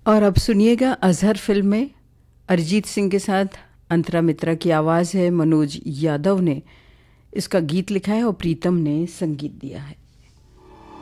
और अब सुनिएगा अजहर फिल्म में अरिजीत सिंह के साथ अंतरा मित्रा की आवाज़ है। मनोज यादव ने इसका गीत लिखा है और प्रीतम ने संगीत दिया है।